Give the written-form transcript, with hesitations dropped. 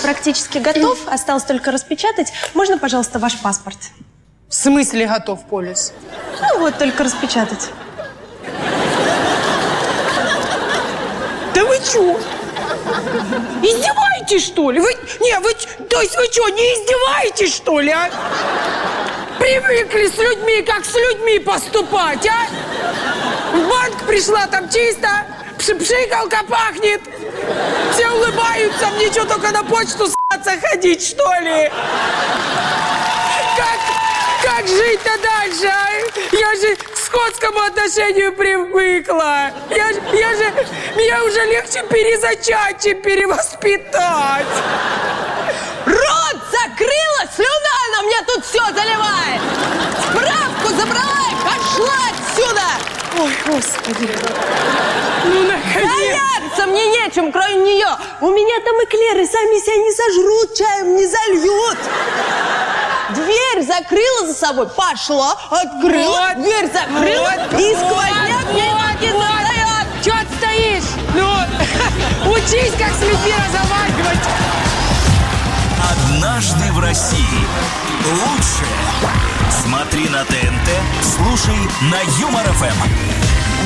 практически готов. Осталось только распечатать. Можно, пожалуйста, ваш паспорт? В смысле готов полис? Ну вот, только распечатать. Да вы чё? Издеваетесь, что ли? То есть вы что, не издеваетесь, что ли, а? Привыкли с людьми, как с людьми поступать, а? В банк пришла, там чисто, пшикалка пахнет. Все улыбаются, мне что, только на почту с***ться ходить, что ли? Как жить-то дальше, а? Я же к скотскому отношению привыкла. Меня уже легче перезачать, чем перевоспитать. Рот закрыла, слюна на мне тут все заливает. Справку забрала и пошла отсюда. Ой, Господи. Ну, наконец. Заняться мне нечем, кроме нее. У меня там эклеры сами себя не сожрут, чаем не зальют. Дверь закрыла за собой, пошла, открыла, вот, дверь закрыла, вот, и сквозняк не задает. Чё ты стоишь? Ну, учись, как с людьми разговаривать. Однажды в России. Лучшее. Смотри на ТНТ, слушай на Юмор ФМ.